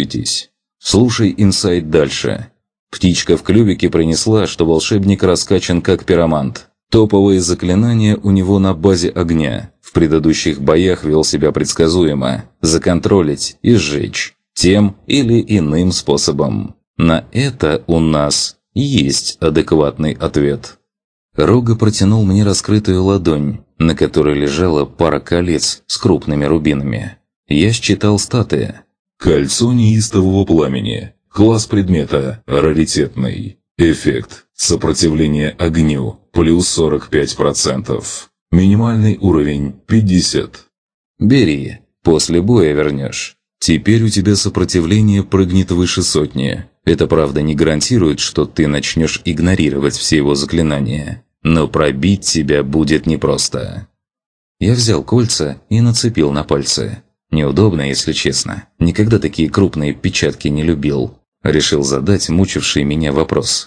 суетись. Слушай инсайт дальше. Птичка в клювике принесла, что волшебник раскачан как пиромант. Топовые заклинания у него на базе огня. В предыдущих боях вел себя предсказуемо. Законтролить и сжечь. Тем или иным способом. На это у нас есть адекватный ответ. Рога протянул мне раскрытую ладонь, на которой лежала пара колец с крупными рубинами. Я считал статы. Кольцо неистового пламени. Класс предмета раритетный. Эффект сопротивление огню плюс 45%. Минимальный уровень 50. Бери, после боя вернешь. Теперь у тебя сопротивление прыгнет выше 100. Это, правда, не гарантирует, что ты начнешь игнорировать все его заклинания. Но пробить тебя будет непросто. Я взял кольца и нацепил на пальцы. Неудобно, если честно. Никогда такие крупные печатки не любил. Решил задать мучивший меня вопрос.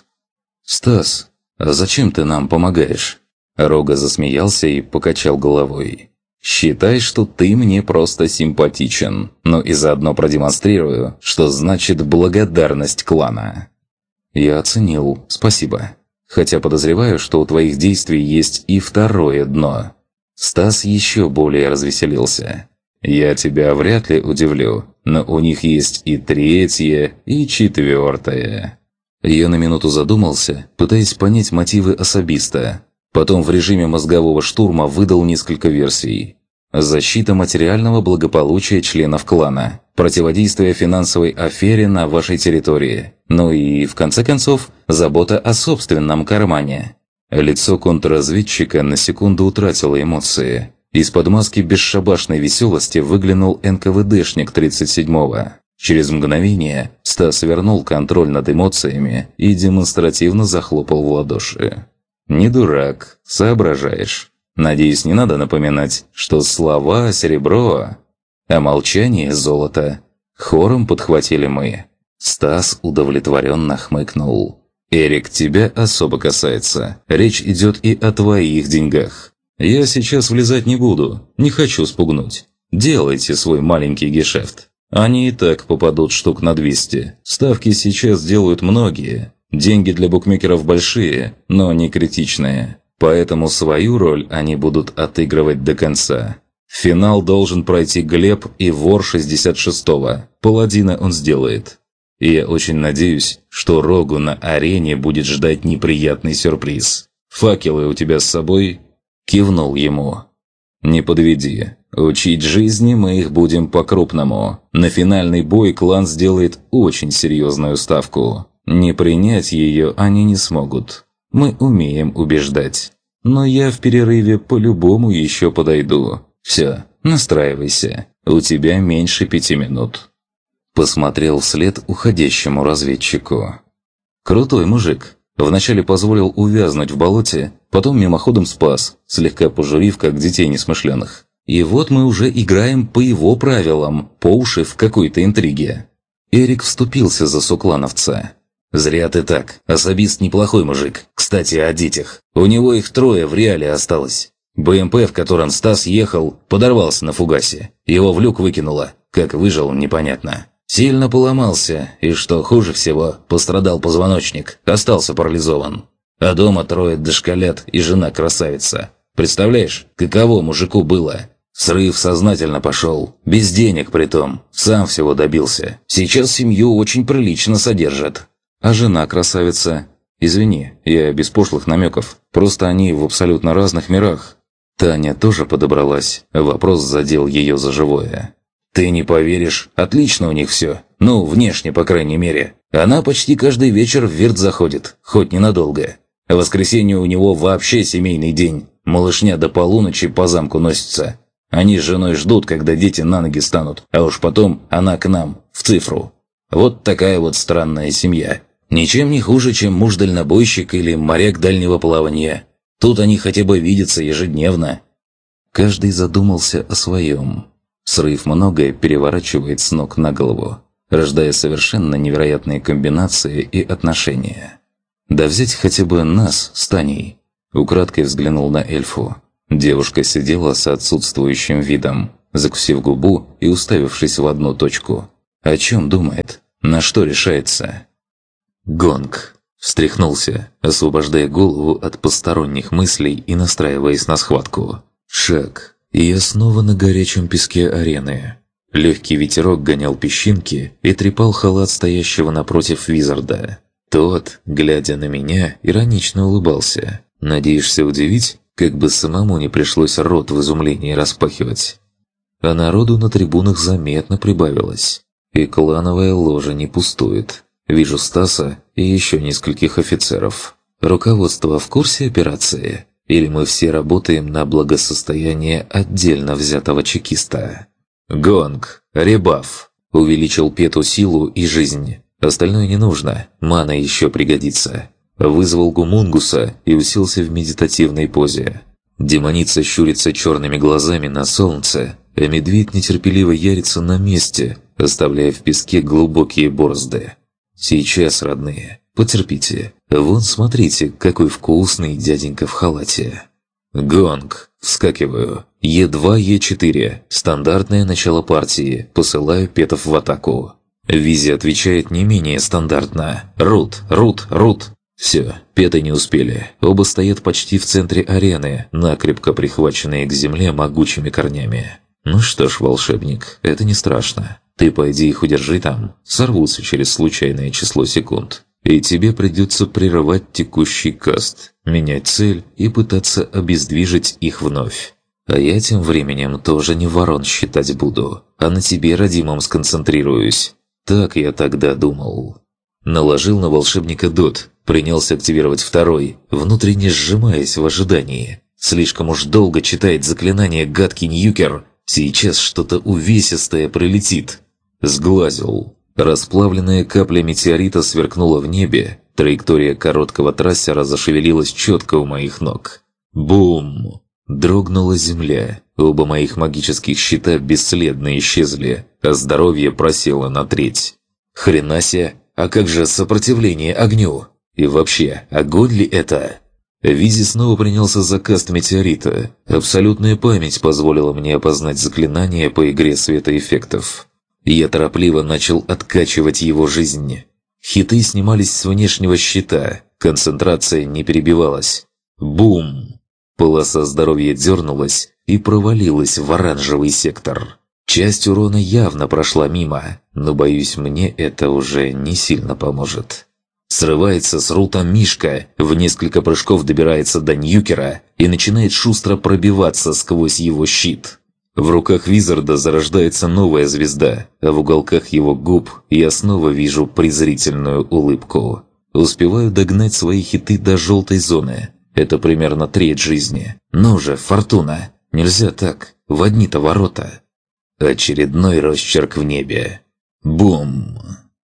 «Стас, а зачем ты нам помогаешь?» Рога засмеялся и покачал головой. «Считай, что ты мне просто симпатичен, но и заодно продемонстрирую, что значит благодарность клана». Я оценил, спасибо. Хотя подозреваю, что у твоих действий есть и второе дно. Стас еще более развеселился. Я тебя вряд ли удивлю, но у них есть и третье, и четвертое. Я на минуту задумался, пытаясь понять мотивы особиста. Потом в режиме мозгового штурма выдал несколько версий. Защита материального благополучия членов клана. Противодействие финансовой афере на вашей территории. Ну и, в конце концов, забота о собственном кармане. Лицо контрразведчика на секунду утратило эмоции. Из-под маски бесшабашной веселости выглянул НКВДшник 37-го. Через мгновение Стас вернул контроль над эмоциями и демонстративно захлопал в ладоши. «Не дурак, соображаешь. Надеюсь, не надо напоминать, что слова – серебро, а молчание – золото». Хором подхватили мы. Стас удовлетворенно хмыкнул. «Эрик, тебя особо касается. Речь идет и о твоих деньгах. Я сейчас влезать не буду, не хочу спугнуть. Делайте свой маленький гешефт. Они и так попадут штук на 200. Ставки сейчас делают многие. Деньги для букмекеров большие, но не критичные. Поэтому свою роль они будут отыгрывать до конца. В финал должен пройти Глеб и вор 66-го. Паладина он сделает. И я очень надеюсь, что Рогу на арене будет ждать неприятный сюрприз. Факелы у тебя с собой?» Кивнул ему. «Не подведи. Учить жизни мы их будем по-крупному. На финальный бой клан сделает очень серьезную ставку. Не принять ее они не смогут. Мы умеем убеждать. Но я в перерыве по-любому еще подойду. Все, настраивайся. У тебя меньше 5 минут». Посмотрел вслед уходящему разведчику. Крутой мужик. Вначале позволил увязнуть в болоте, потом мимоходом спас, слегка пожурив, как детей несмышленых. И вот мы уже играем по его правилам, по уши в какой-то интриге. Эрик вступился за соклановца. «Зря ты так. Особист неплохой мужик. Кстати, о детях. У него их 3 в реале осталось. БМП, в котором Стас ехал, подорвался на фугасе. Его в люк выкинуло. Как выжил, непонятно. Сильно поломался, и что хуже всего, пострадал позвоночник, остался парализован. А дома 3 дошколят и жена красавица. Представляешь, каково мужику было? Срыв сознательно пошел, без денег притом, сам всего добился. Сейчас семью очень прилично содержат. А жена красавица? Извини, я без пошлых намеков, просто они в абсолютно разных мирах. Таня тоже подобралась, вопрос задел ее за живое. «Ты не поверишь, отлично у них все. Ну, внешне, по крайней мере. Она почти каждый вечер в Вирт заходит, хоть ненадолго. В воскресенье у него вообще семейный день. Малышня до полуночи по замку носится. Они с женой ждут, когда дети на ноги станут, а уж потом она к нам, в цифру. Вот такая вот странная семья. Ничем не хуже, чем муж-дальнобойщик или моряк дальнего плавания. Тут они хотя бы видятся ежедневно». Каждый задумался о своем. Срыв многое переворачивает с ног на голову, рождая совершенно невероятные комбинации и отношения. Да взять хотя бы нас с Таней. Украдкой взглянул на эльфу. Девушка сидела с отсутствующим видом, закусив губу и уставившись в одну точку. О чем думает? На что решается? Гонг. Встряхнулся, освобождая голову от посторонних мыслей и настраиваясь на схватку. Шаг. И я снова на горячем песке арены. Легкий ветерок гонял песчинки и трепал халат стоящего напротив Визарда. Тот, глядя на меня, иронично улыбался. «Надеешься удивить? Как бы самому не пришлось рот в изумлении распахивать». А народу на трибунах заметно прибавилось. И клановая ложа не пустует. Вижу Стаса и еще нескольких офицеров. Руководство в курсе операции? Или мы все работаем на благосостояние отдельно взятого чекиста? Гонг, ребаф. Увеличил Пету силу и жизнь. Остальное не нужно, мана еще пригодится. Вызвал гумунгуса и уселся в медитативной позе. Демоница щурится черными глазами на солнце, а медведь нетерпеливо ярится на месте, оставляя в песке глубокие борозды. Сейчас, родные, потерпите. Вон, смотрите, какой вкусный дяденька в халате. Гонг. Вскакиваю. Е2, Е4. Стандартное начало партии. Посылаю петов в атаку. Визи отвечает не менее стандартно. Рут, рут, рут. Все, петы не успели. Оба стоят почти в центре арены, накрепко прихваченные к земле могучими корнями. Ну что ж, волшебник, это не страшно. Ты пойди их удержи там, сорвутся через случайное число секунд. И тебе придется прерывать текущий каст, менять цель и пытаться обездвижить их вновь. А я тем временем тоже не ворон считать буду, а на тебе, родимом, сконцентрируюсь. Так я тогда думал. Наложил на волшебника дот, принялся активировать второй, внутренне сжимаясь в ожидании. Слишком уж долго читает заклинание гадкий Ньюкер. Сейчас что-то увесистое прилетит. Сглазил. Расплавленная капля метеорита сверкнула в небе. Траектория короткого трассера зашевелилась четко у моих ног. Бум! Дрогнула земля. Оба моих магических щита бесследно исчезли, а здоровье просело на треть. Хренасе! А как же сопротивление огню? И вообще, огонь ли это? Визи снова принялся за каст метеорита. Абсолютная память позволила мне опознать заклинание по игре светоэффектов. Я торопливо начал откачивать его жизнь. Хиты снимались с внешнего щита, концентрация не перебивалась. Бум! Полоса здоровья дернулась и провалилась в оранжевый сектор. Часть урона явно прошла мимо, но, боюсь, мне это уже не сильно поможет. Срывается с рута Мишка, в несколько прыжков добирается до Ньюкера и начинает шустро пробиваться сквозь его щит. В руках Визарда зарождается новая звезда, а в уголках его губ я снова вижу презрительную улыбку. Успеваю догнать свои хиты до желтой зоны. Это примерно треть жизни. Ну же, Фортуна, нельзя так, в одни-то ворота. Очередной росчерк в небе. Бум!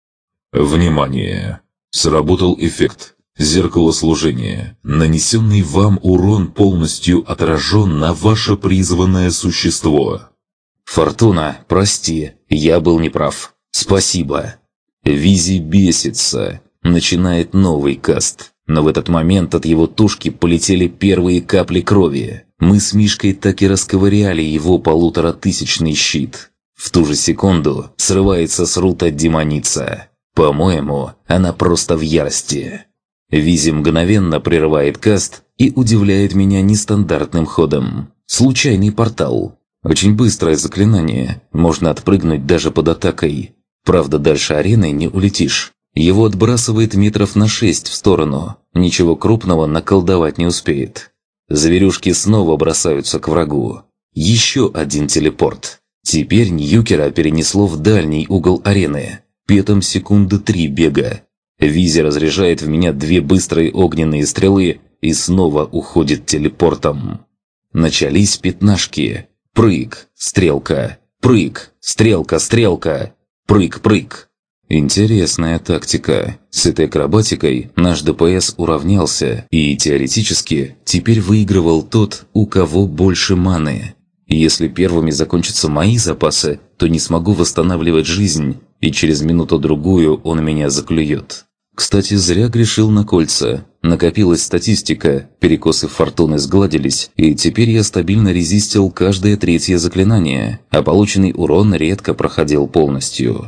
Внимание! Сработал эффект. Зеркало служения. Нанесенный вам урон полностью отражен на ваше призванное существо. Фортуна, прости, я был неправ. Спасибо. Визи бесится. Начинает новый каст. Но в этот момент от его тушки полетели первые капли крови. Мы с Мишкой так и расковыряли его 1500-тысячный щит. В ту же секунду срывается с рута демоница. По-моему, она просто в ярости. Визи мгновенно прерывает каст и удивляет меня нестандартным ходом. Случайный портал. Очень быстрое заклинание. Можно отпрыгнуть даже под атакой. Правда, дальше арены не улетишь. Его отбрасывает метров на 6 в сторону. Ничего крупного наколдовать не успеет. Зверюшки снова бросаются к врагу. Еще один телепорт. Теперь Ньюкера перенесло в дальний угол арены. Петом секунды 3 бега. Визи разряжает в меня 2 быстрые огненные стрелы и снова уходит телепортом. Начались пятнашки. Прыг, стрелка, прыг, стрелка, стрелка, прыг-прыг. Интересная тактика. С этой акробатикой наш ДПС уравнялся, и теоретически теперь выигрывал тот, у кого больше маны. Если первыми закончатся мои запасы, то не смогу восстанавливать жизнь, и через минуту-другую он меня заклюет. Кстати, зря грешил на кольца. Накопилась статистика, перекосы фортуны сгладились, и теперь я стабильно резистил каждое третье заклинание, а полученный урон редко проходил полностью.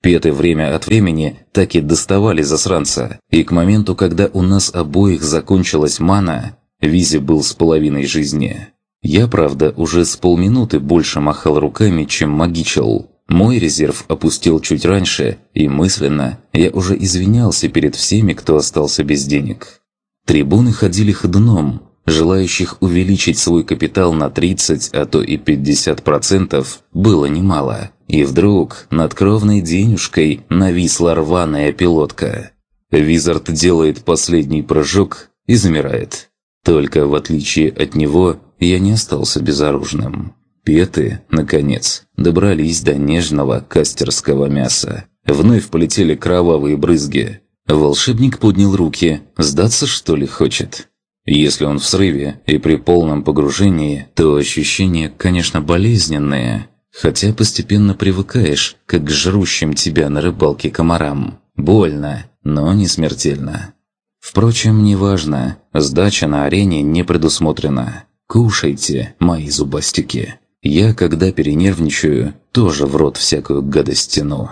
Петы время от времени так и доставали засранца, и к моменту, когда у нас обоих закончилась мана, Визе был с половиной жизни. Я, правда, уже с полминуты больше махал руками, чем магичил. Мой резерв опустил чуть раньше, и мысленно я уже извинялся перед всеми, кто остался без денег. Трибуны ходили ходуном, желающих увеличить свой капитал на 30, а то и 50% было немало. И вдруг над кровной денежкой нависла рваная пилотка. Визард делает последний прыжок и замирает. Только в отличие от него я не остался безоружным. Петы, наконец, добрались до нежного кастерского мяса. Вновь полетели кровавые брызги. Волшебник поднял руки. Сдаться, что ли, хочет? Если он в срыве и при полном погружении, то ощущения, конечно, болезненные. Хотя постепенно привыкаешь, как к жрущим тебя на рыбалке комарам. Больно, но не смертельно. Впрочем, неважно. Сдача на арене не предусмотрена. Кушайте, мои зубастики. Я, когда перенервничаю, тоже в рот всякую гадость тяну.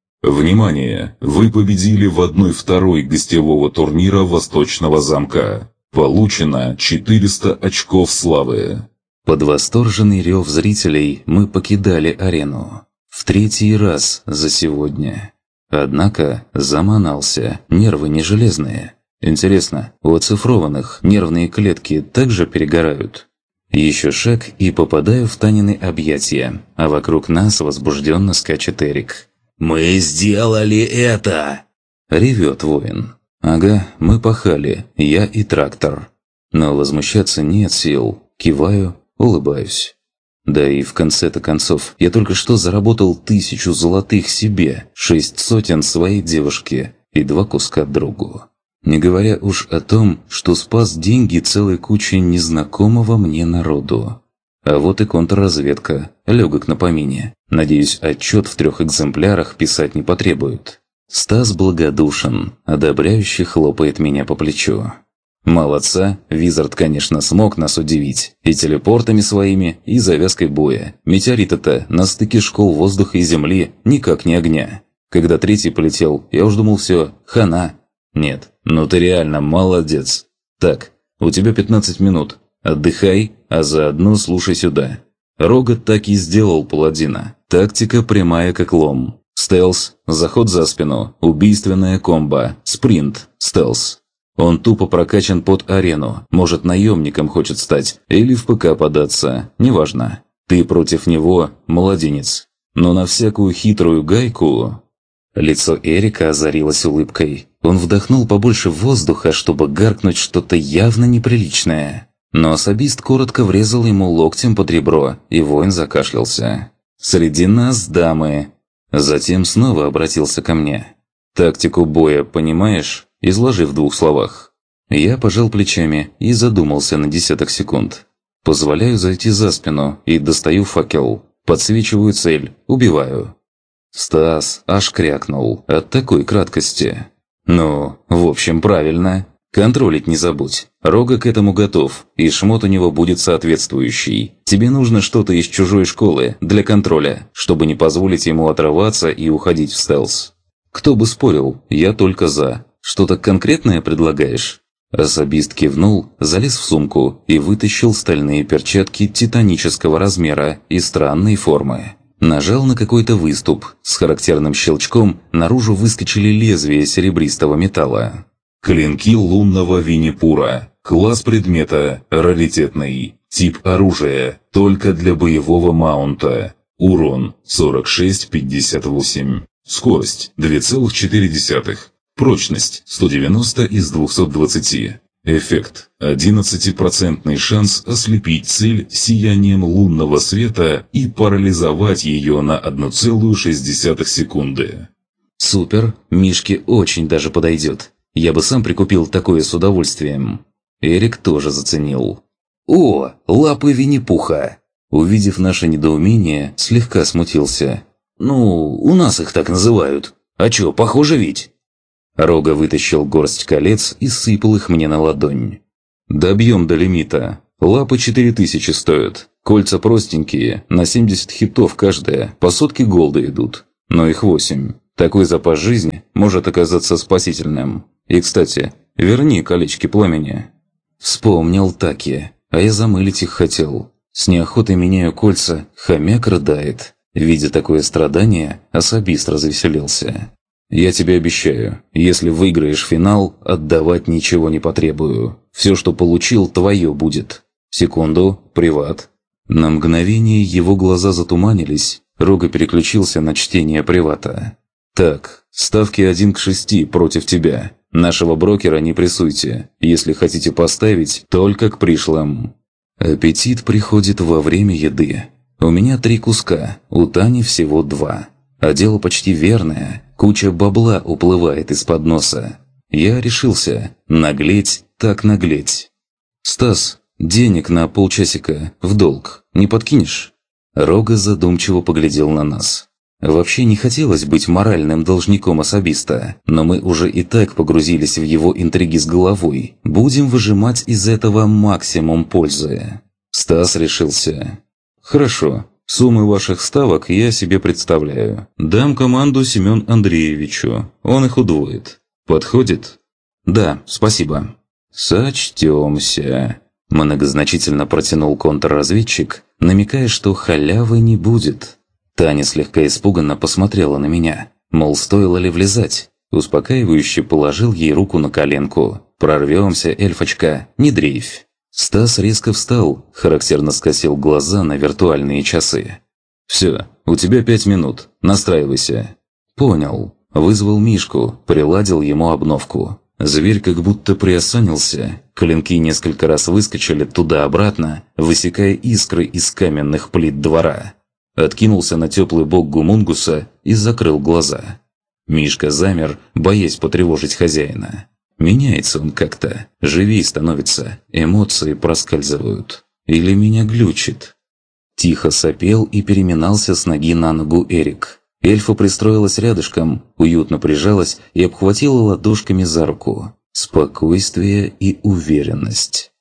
Внимание! Вы победили в 1/2 гостевого турнира Восточного замка. Получено 400 очков славы. Под восторженный рев зрителей мы покидали арену. В 3-й раз за сегодня. Однако заманался, нервы не железные. Интересно, у оцифрованных нервные клетки также перегорают? Еще шаг и попадаю в Танины объятия, а вокруг нас возбужденно скачет Эрик. «Мы сделали это!» — ревет воин. «Ага, мы пахали, я и трактор». Но возмущаться нет сил. Киваю, улыбаюсь. Да и в конце-то концов, я только что заработал 1000 золотых себе, 6 сотен своей девушке и 2 куска другу. Не говоря уж о том, что спас деньги целой куче незнакомого мне народу. А вот и контрразведка, легок на помине. Надеюсь, отчет в 3 экземплярах писать не потребует. Стас благодушен, одобряюще хлопает меня по плечу. Молодца, Визард, конечно, смог нас удивить. И телепортами своими, и завязкой боя. Метеорита-то на стыке школ воздуха и земли никак не огня. Когда 3-й полетел, я уж думал, все, хана. Нет, ну ты реально молодец. Так, у тебя 15 минут. Отдыхай, а заодно слушай сюда. Рогат так и сделал паладина. Тактика прямая как лом. Стелс, заход за спину, убийственная комбо, спринт, стелс. Он тупо прокачан под арену, может наемником хочет стать или в ПК податься, неважно. Ты против него младенец. Но на всякую хитрую гайку... Лицо Эрика озарилось улыбкой. Он вдохнул побольше воздуха, чтобы гаркнуть что-то явно неприличное. Но особист коротко врезал ему локтем под ребро, и воин закашлялся. «Среди нас дамы!» Затем снова обратился ко мне. «Тактику боя понимаешь? Изложи в 2 словах». Я пожал плечами и задумался на десяток секунд. Позволяю зайти за спину и достаю факел. Подсвечиваю цель, убиваю. Стас аж крякнул от такой краткости. «Ну, в общем, правильно. Контролить не забудь. Рога к этому готов, и шмот у него будет соответствующий. Тебе нужно что-то из чужой школы для контроля, чтобы не позволить ему отрываться и уходить в стелс. Кто бы спорил, я только за. Что-то конкретное предлагаешь?» Особист кивнул, залез в сумку и вытащил стальные перчатки титанического размера и странной формы. Нажал на какой-то выступ. С характерным щелчком наружу выскочили лезвия серебристого металла. Клинки лунного Винни-Пура. Класс предмета раритетный. Тип оружия только для боевого маунта. Урон 46-58. Скорость 2,4. Прочность 190 из 220. Эффект. 11% шанс ослепить цель сиянием лунного света и парализовать ее на 1,6 секунды. Супер, Мишке очень даже подойдет. Я бы сам прикупил такое с удовольствием. Эрик тоже заценил. «О, лапы Винни-Пуха!» Увидев наше недоумение, слегка смутился. «Ну, у нас их так называют. А чё, похоже ведь?» Рога вытащил горсть колец и сыпал их мне на ладонь. «Добьем до лимита. Лапы 4000 стоят. Кольца простенькие, на 70 хитов каждая, по 100 голда идут. Но их 8. Такой запас жизни может оказаться спасительным. И, кстати, верни колечки пламени». Вспомнил Таки, а я замылить их хотел. С неохотой меняю кольца, хомяк рыдает. Видя такое страдание, особист развеселился. «Я тебе обещаю, если выиграешь финал, отдавать ничего не потребую. Все, что получил, твое будет. Секунду, приват». На мгновение его глаза затуманились, Рога переключился на чтение привата. «Так, ставки 1-6 против тебя. Нашего брокера не прессуйте. Если хотите поставить, только к пришлым». Аппетит приходит во время еды. У меня 3 куска, у Тани всего 2. А дело почти верное. Куча бабла уплывает из-под носа. Я решился. Наглеть так наглеть. «Стас, денег на полчасика в долг не подкинешь?» Рога задумчиво поглядел на нас. Вообще не хотелось быть моральным должником особиста, но мы уже и так погрузились в его интриги с головой. Будем выжимать из этого максимум пользы. Стас решился. «Хорошо. Суммы ваших ставок я себе представляю. Дам команду Семен Андреевичу. Он их удвоит. Подходит?» «Да, спасибо». «Сочтемся». Многозначительно протянул контрразведчик, намекая, что халявы не будет. Таня слегка испуганно посмотрела на меня, мол, стоило ли влезать. Успокаивающе положил ей руку на коленку. «Прорвемся, эльфочка, не дрейфь». Стас резко встал, характерно скосил глаза на виртуальные часы. «Все, у тебя 5 минут, настраивайся». «Понял». Вызвал Мишку, приладил ему обновку. Зверь как будто приосанился, клинки несколько раз выскочили туда-обратно, высекая искры из каменных плит двора. Откинулся на теплый бок гумунгуса и закрыл глаза. Мишка замер, боясь потревожить хозяина. Меняется он как-то, живей становится, эмоции проскальзывают. Или меня глючит. Тихо сопел и переминался с ноги на ногу Эрик. Эльфа пристроилась рядышком, уютно прижалась и обхватила ладошками за руку. Спокойствие и уверенность.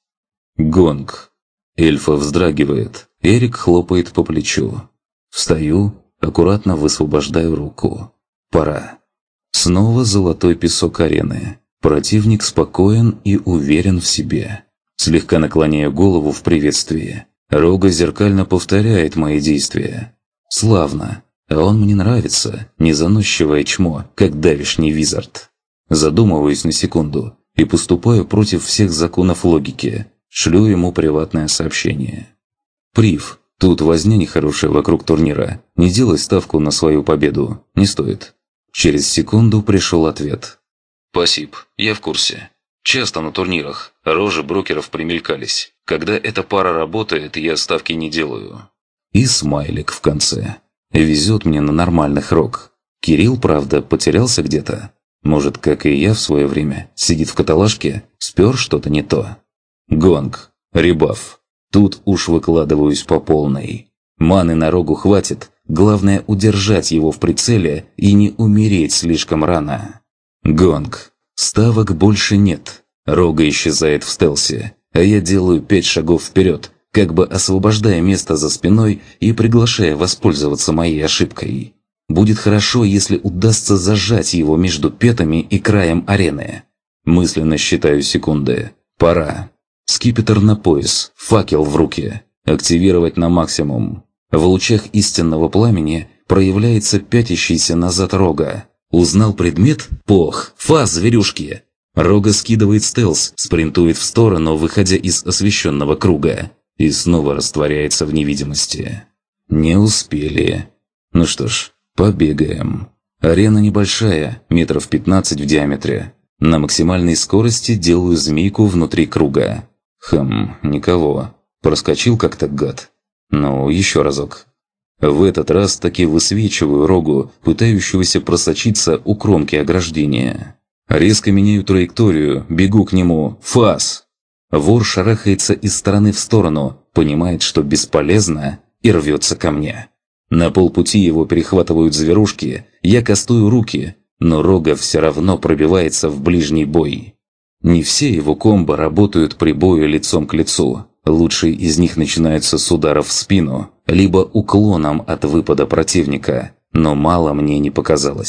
Гонг. Эльфа вздрагивает. Эрик хлопает по плечу. Встаю, аккуратно высвобождаю руку. Пора. Снова золотой песок арены. Противник спокоен и уверен в себе. Слегка наклоняю голову в приветствии. Рога зеркально повторяет мои действия. Славно. А он мне нравится, не заносчивое чмо, как давишний визард. Задумываюсь на секунду и поступаю против всех законов логики. Шлю ему приватное сообщение. «Прив, тут возня нехорошая вокруг турнира. Не делай ставку на свою победу. Не стоит». Через секунду пришел ответ. «Спасибо, я в курсе. Часто на турнирах рожи брокеров примелькались. Когда эта пара работает, я ставки не делаю». И смайлик в конце. Везет мне на нормальных рог. Кирилл, правда, потерялся где-то. Может, как и я в свое время, сидит в каталажке, спер что-то не то. Гонг. Ребаф. Тут уж выкладываюсь по полной. Маны на рогу хватит, главное удержать его в прицеле и не умереть слишком рано. Гонг. Ставок больше нет. Рога исчезает в стелсе, а я делаю 5 шагов вперед, как бы освобождая место за спиной и приглашая воспользоваться моей ошибкой. Будет хорошо, если удастся зажать его между пятами и краем арены. Мысленно считаю секунды. Пора. Скипетр на пояс, факел в руки. Активировать на максимум. В лучах истинного пламени проявляется пятящийся назад Рога. Узнал предмет? Пох! Фас, зверюшки! Рога скидывает стелс, спринтует в сторону, выходя из освещенного круга. И снова растворяется в невидимости. Не успели. Ну что ж, побегаем. Арена небольшая, метров 15 в диаметре. На максимальной скорости делаю змейку внутри круга. Никого. Проскочил как-то гад. Ну, еще разок. В этот раз таки высвечиваю Рогу, пытающегося просочиться у кромки ограждения. Резко меняю траекторию, бегу к нему. Фас! Вор шарахается из стороны в сторону, понимает, что бесполезно, и рвется ко мне. На полпути его перехватывают зверушки, я кастую руки, но Рога все равно пробивается в ближний бой. Не все его комбо работают при бою лицом к лицу. Лучшие из них начинаются с ударов в спину, либо уклоном от выпада противника, но мало мне не показалось.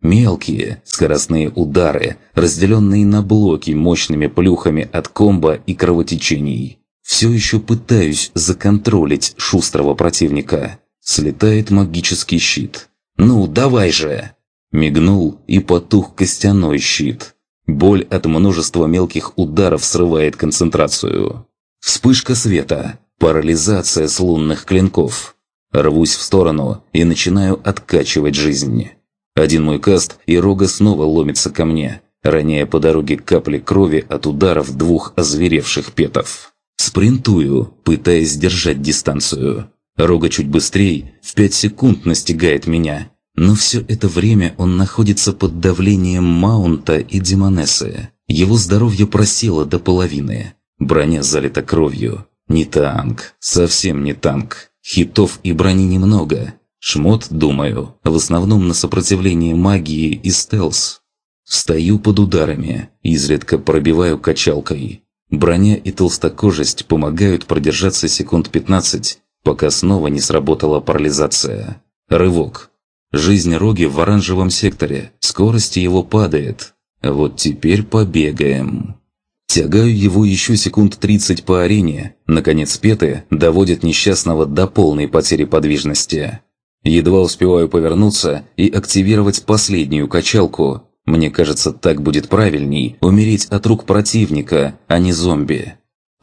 Мелкие, скоростные удары, разделенные на блоки мощными плюхами от комбо и кровотечений. Все еще пытаюсь законтролить шустрого противника. Слетает магический щит. «Ну, давай же!» Мигнул и потух костяной щит. Боль от множества мелких ударов срывает концентрацию. Вспышка света. Парализация с лунных клинков. Рвусь в сторону и начинаю откачивать жизнь. Один мой каст, и Рога снова ломится ко мне, роняя по дороге капли крови от ударов двух озверевших петов. Спринтую, пытаясь держать дистанцию. Рога чуть быстрее, в 5 секунд настигает меня. Но все это время он находится под давлением Маунта и Демонессы. Его здоровье просело до половины. Броня залита кровью. Не танк, совсем не танк. Хитов и брони немного. Шмот, думаю, в основном на сопротивление магии и стелс. Стою под ударами, изредка пробиваю качалкой. Броня и толстокожесть помогают продержаться секунд 15, пока снова не сработала парализация. Рывок. Жизнь Роги в оранжевом секторе, скорость его падает. Вот теперь побегаем. Тягаю его еще секунд 30 по арене. Наконец петы доводят несчастного до полной потери подвижности. Едва успеваю повернуться и активировать последнюю качалку. Мне кажется, так будет правильней умереть от рук противника, а не зомби.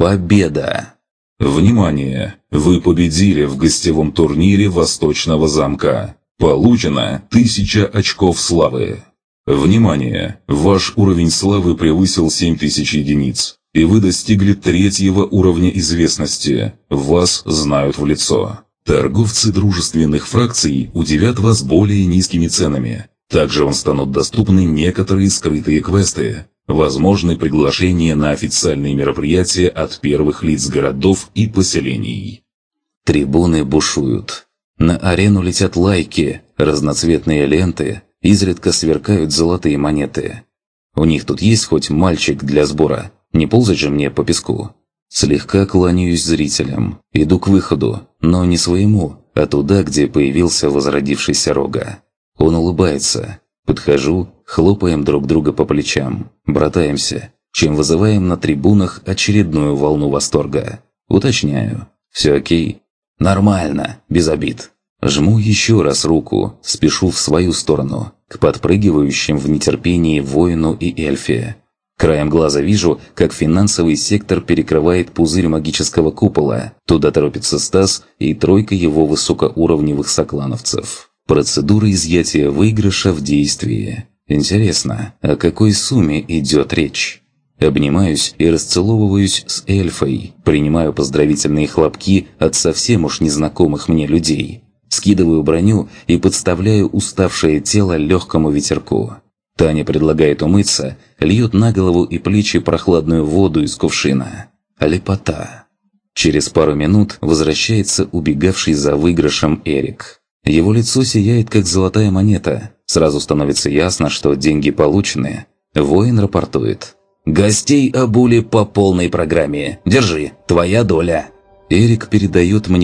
Победа! Внимание! Вы победили в гостевом турнире Восточного замка. Получено 1000 очков славы. Внимание! Ваш уровень славы превысил 7000 единиц, и вы достигли 3-го уровня известности. Вас знают в лицо. Торговцы дружественных фракций удивят вас более низкими ценами. Также вам станут доступны некоторые скрытые квесты. Возможны приглашения на официальные мероприятия от первых лиц городов и поселений. Трибуны бушуют. На арену летят лайки, разноцветные ленты, изредка сверкают золотые монеты. У них тут есть хоть мальчик для сбора, не ползать же мне по песку. Слегка кланяюсь зрителям, иду к выходу, но не своему, а туда, где появился возродившийся Рога. Он улыбается. Подхожу, хлопаем друг друга по плечам, братаемся, чем вызываем на трибунах очередную волну восторга. Уточняю. Все окей? Нормально, без обид. Жму еще раз руку, спешу в свою сторону, к подпрыгивающим в нетерпении воину и эльфе. Краем глаза вижу, как финансовый сектор перекрывает пузырь магического купола. Туда торопится Стас и тройка его высокоуровневых соклановцев. Процедура изъятия выигрыша в действии. Интересно, о какой сумме идет речь? Обнимаюсь и расцеловываюсь с эльфой, принимаю поздравительные хлопки от совсем уж незнакомых мне людей. Скидываю броню и подставляю уставшее тело легкому ветерку. Таня предлагает умыться, льет на голову и плечи прохладную воду из кувшина. Лепота. Через пару минут возвращается убегавший за выигрышем Эрик. Его лицо сияет, как золотая монета. Сразу становится ясно, что деньги получены. Воин рапортует. «Гостей обули по полной программе. Держи, твоя доля». Эрик передает мне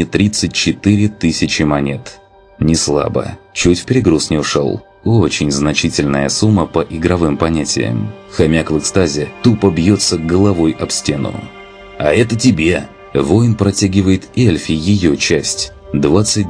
34 000 монет. Не слабо, чуть в перегруз не ушел. Очень значительная сумма по игровым понятиям. Хомяк в экстазе тупо бьется головой об стену. «А это тебе!» Воин протягивает эльфе ее часть. 22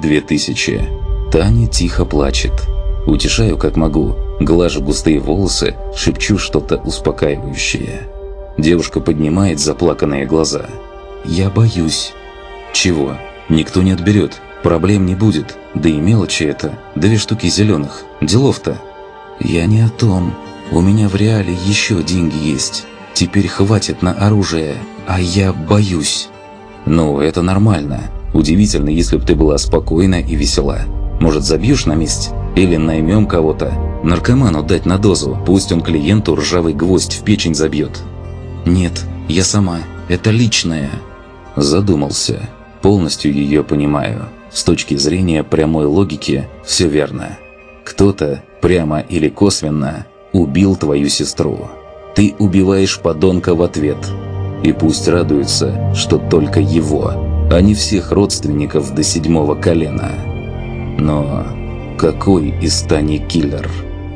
000. Таня тихо плачет. Утешаю как могу. Глажу густые волосы, шепчу что-то успокаивающее. Девушка поднимает заплаканные глаза. «Я боюсь». «Чего? Никто не отберет. Проблем не будет. Да и мелочи это. 2 штуки зеленых. Делов-то». «Я не о том. У меня в реале еще деньги есть. Теперь хватит на оружие. А я боюсь». «Ну, это нормально. Удивительно, если бы ты была спокойна и весела. Может, забьешь на месте? Или наймем кого-то? Наркоману дать на дозу. Пусть он клиенту ржавый гвоздь в печень забьет». «Нет, я сама. Это личное». Задумался. Полностью ее понимаю. С точки зрения прямой логики, все верно. Кто-то, прямо или косвенно, убил твою сестру. Ты убиваешь подонка в ответ. И пусть радуется, что только его, а не всех родственников до 7-го колена. Но какой из Тани киллер?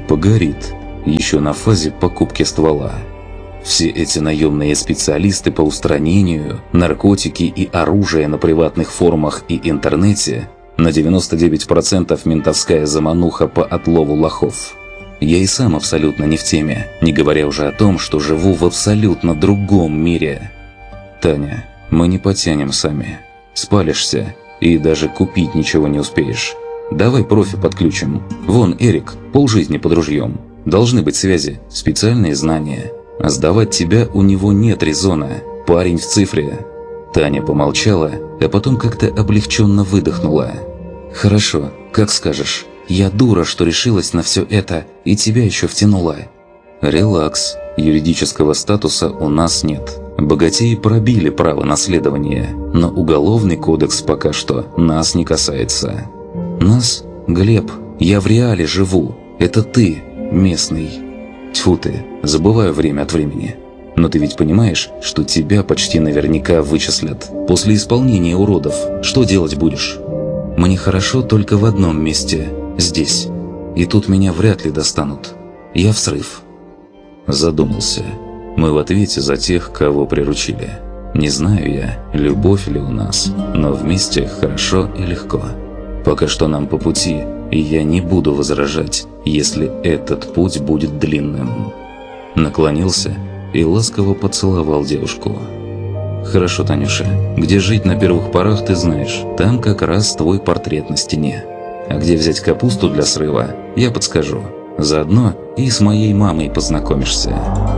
Погорит. Еще на фазе покупки ствола. Все эти наемные специалисты по устранению, наркотики и оружие на приватных форумах и интернете на 99% ментовская замануха по отлову лохов. Я и сам абсолютно не в теме, не говоря уже о том, что живу в абсолютно другом мире. Таня, мы не потянем сами. Спалишься и даже купить ничего не успеешь. Давай профи подключим. Вон Эрик, полжизни под ружьем. Должны быть связи, специальные знания. А сдавать тебя у него нет резона. Парень в цифре. Таня помолчала, а потом как-то облегченно выдохнула. «Хорошо, как скажешь. Я дура, что решилась на все это, и тебя еще втянула». «Релакс. Юридического статуса у нас нет. Богатеи пробили право наследования, но уголовный кодекс пока что нас не касается». «Нас? Глеб, я в реале живу. Это ты, местный». «Тьфу ты, забываю время от времени. Но ты ведь понимаешь, что тебя почти наверняка вычислят. После исполнения уродов что делать будешь?» «Мне хорошо только в одном месте. Здесь. И тут меня вряд ли достанут. Я в срыв». Задумался. Мы в ответе за тех, кого приручили. Не знаю я, любовь ли у нас, но вместе хорошо и легко. Пока что нам по пути, и я не буду возражать, если этот путь будет длинным. Наклонился и ласково поцеловал девушку. «Хорошо, Танюша, где жить на первых порах ты знаешь, там как раз твой портрет на стене. А где взять капусту для срыва, я подскажу. Заодно и с моей мамой познакомишься».